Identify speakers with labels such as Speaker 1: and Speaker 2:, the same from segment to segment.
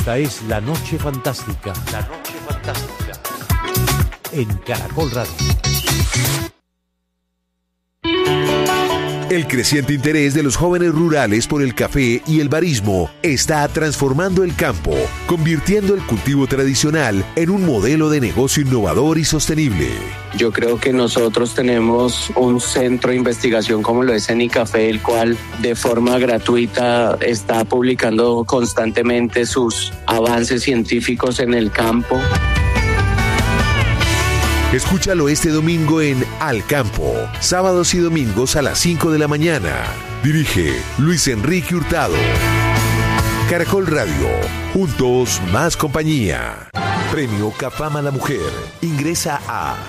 Speaker 1: Esta es La Noche Fantástica. La Noche Fantástica. En Caracol Radio.
Speaker 2: El creciente interés de los jóvenes rurales por el café y el barismo está transformando el campo, convirtiendo el cultivo tradicional en un modelo de negocio innovador y sostenible.
Speaker 3: Yo creo que nosotros tenemos un centro de investigación como lo es Enicafé, el cual de forma gratuita está publicando constantemente sus avances científicos en el campo.
Speaker 2: Escúchalo este domingo en Al Campo, sábados y domingos a las 5 de la mañana. Dirige Luis Enrique Hurtado. Caracol Radio, juntos más compañía. Premio Cafam a la Mujer. Ingresa a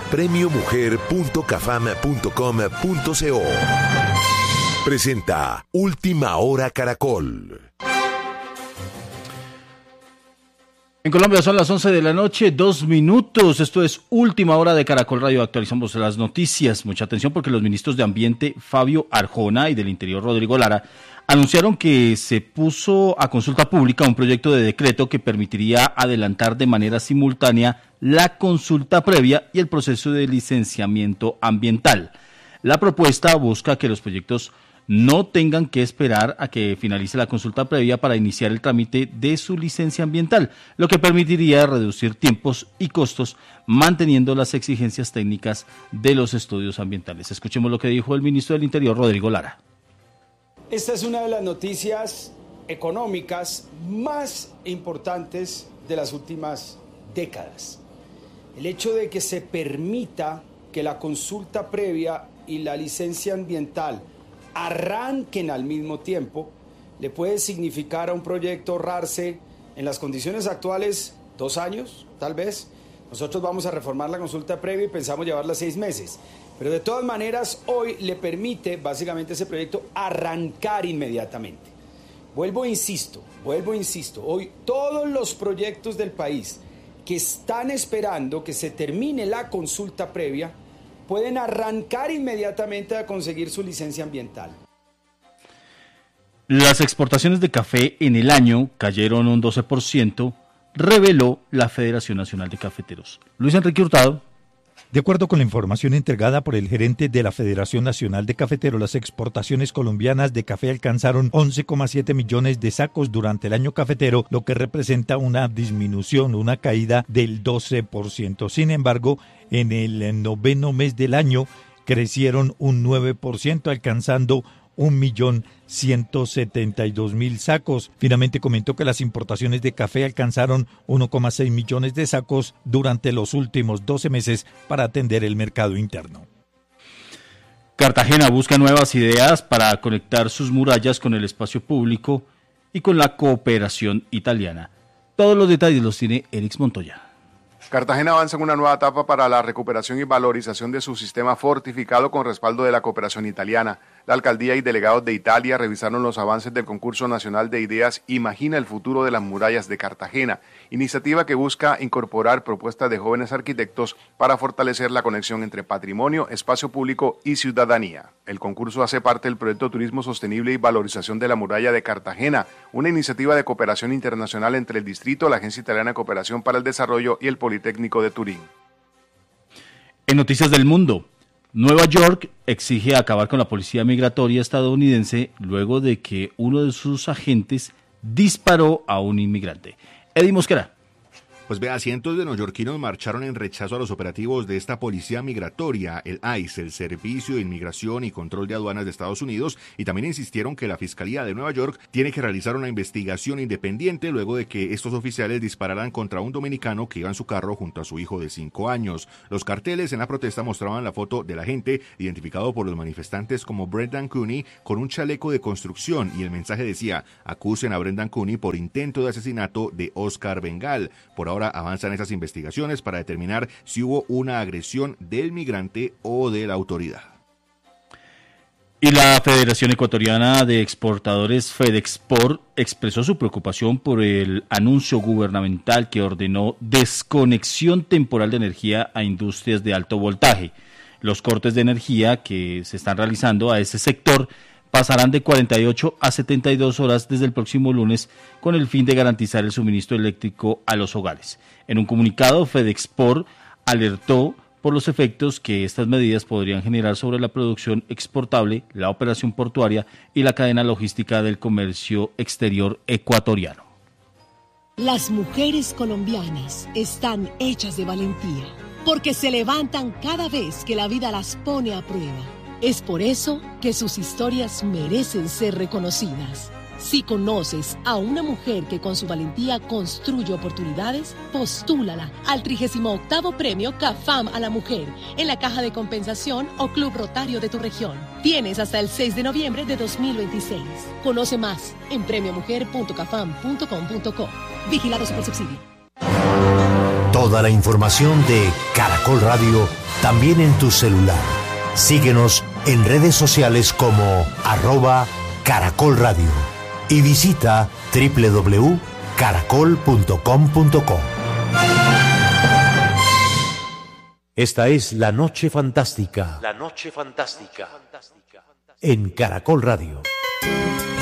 Speaker 2: premiomujer.cafam.com.co. Presenta Última Hora Caracol.
Speaker 4: En Colombia son las 11 de la noche, 2 minutos. Esto es Última Hora de Caracol Radio. Actualizamos las noticias. Mucha atención porque los ministros de Ambiente, Fabio Arjona, y del Interior, Rodrigo Lara, anunciaron que se puso a consulta pública un proyecto de decreto que permitiría adelantar de manera simultánea la consulta previa y el proceso de licenciamiento ambiental. La propuesta busca que los proyectos no tengan que esperar a que finalice la consulta previa para iniciar el trámite de su licencia ambiental, lo que permitiría reducir tiempos y costos, manteniendo las exigencias técnicas de los estudios ambientales. Escuchemos lo que dijo el ministro del Interior, Rodrigo Lara.
Speaker 5: Esta es una de las noticias económicas más importantes de las últimas décadas. El hecho de que se permita que la consulta previa y la licencia ambiental arranquen al mismo tiempo, le puede significar a un proyecto ahorrarse en las condiciones actuales 2 años, tal vez. Nosotros vamos a reformar la consulta previa y pensamos llevarla 6 meses. Pero de todas maneras, hoy le permite básicamente ese proyecto arrancar inmediatamente. Vuelvo e insisto, hoy todos los proyectos del país que están esperando que se termine la consulta previa pueden arrancar inmediatamente a conseguir su licencia ambiental.
Speaker 4: Las exportaciones de café en el año cayeron un 12%, reveló la Federación Nacional de Cafeteros. Luis Enrique Hurtado.
Speaker 6: De acuerdo con la información entregada por el gerente de la Federación Nacional de Cafeteros, las exportaciones colombianas de café alcanzaron 11,7 millones de sacos durante el año cafetero, lo que representa una disminución, una caída del 12%. Sin embargo, en el noveno mes del año crecieron un 9%, alcanzando 1.172.000 sacos. Finalmente comentó que las importaciones de café alcanzaron 1,6 millones de sacos durante los últimos 12 meses para atender el mercado interno.
Speaker 4: Cartagena busca nuevas ideas para conectar sus murallas con el espacio público y con la cooperación italiana. Todos los detalles los tiene Erix Montoya.
Speaker 7: Cartagena avanza en una nueva etapa para la recuperación y valorización de su sistema fortificado con respaldo de la cooperación italiana. La alcaldía y delegados de Italia revisaron los avances del concurso nacional de ideas Imagina el futuro de las murallas de Cartagena, iniciativa que busca incorporar propuestas de jóvenes arquitectos para fortalecer la conexión entre patrimonio, espacio público y ciudadanía. El concurso hace parte del proyecto Turismo Sostenible y Valorización de la Muralla de Cartagena, una iniciativa de cooperación internacional entre el Distrito, la Agencia Italiana de Cooperación para el Desarrollo y el Politécnico de Turín.
Speaker 4: En Noticias del Mundo, Nueva York exige acabar con la policía migratoria estadounidense luego de que uno de sus agentes disparó a un inmigrante. Eddie Mosquera.
Speaker 8: Pues vea, cientos de neoyorquinos marcharon en rechazo a los operativos de esta policía migratoria, el ICE, el Servicio de Inmigración y Control de Aduanas de Estados Unidos, y también insistieron que la Fiscalía de Nueva York tiene que realizar una investigación independiente luego de que estos oficiales dispararan contra un dominicano que iba en su carro junto a su hijo de 5 años. Los carteles en la protesta mostraban la foto del agente, identificado por los manifestantes como Brendan Cooney, con un chaleco de construcción, y el mensaje decía: acusen a Brendan Cooney por intento de asesinato de Oscar Bengal. Por ahora avanzan esas investigaciones para determinar si hubo una agresión del migrante o de la autoridad.
Speaker 4: Y la Federación Ecuatoriana de Exportadores, Fedexport, expresó su preocupación por el anuncio gubernamental que ordenó desconexión temporal de energía a industrias de alto voltaje. Los cortes de energía que se están realizando a ese sector pasarán de 48 a 72 horas desde el próximo lunes con el fin de garantizar el suministro eléctrico a los hogares. En un comunicado, Fedexport alertó por los efectos que estas medidas podrían generar sobre la producción exportable, la operación portuaria y la cadena logística del comercio exterior ecuatoriano.
Speaker 9: Las mujeres colombianas están hechas de valentía, porque se levantan cada vez que la vida las pone a prueba. Es por eso que sus historias merecen ser reconocidas. Si conoces a una mujer que con su valentía construye oportunidades, postúlala al 38º Premio CAFAM a la Mujer en la Caja de Compensación o Club Rotario de tu región. Tienes hasta el 6 de noviembre de 2026. Conoce más en premiomujer.cafam.com.co. Vigilado Supersubsidio.
Speaker 1: Toda la información de Caracol Radio también en tu celular. Síguenos en redes sociales como @Caracol Radio y visita www.caracol.com.co. Esta es La Noche Fantástica. La Noche Fantástica. En Caracol Radio.